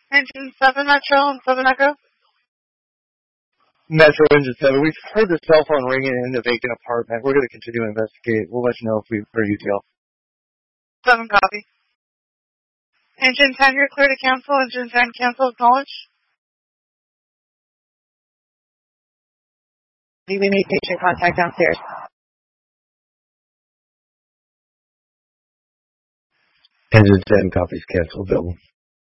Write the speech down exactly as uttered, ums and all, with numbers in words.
Engine seven Metro and seven Echo. Metro Engine seven. We've heard the cell phone ringing in the vacant apartment. We're going to continue to investigate. We'll let you know if we heard U T L. seven copy. Engine ten, you're clear to cancel. Engine ten, cancel, acknowledge. We need patient contact downstairs. Engine ten copies, cancel, Bill.